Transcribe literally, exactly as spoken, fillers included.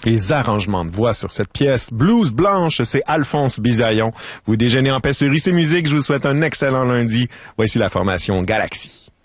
Les arrangements de voix sur cette pièce, Blues Blanche, c'est Alphonse Bisaillon. Vous déjeunez en paix sur I C Musique, je vous souhaite un excellent lundi. Voici la formation Galaxy.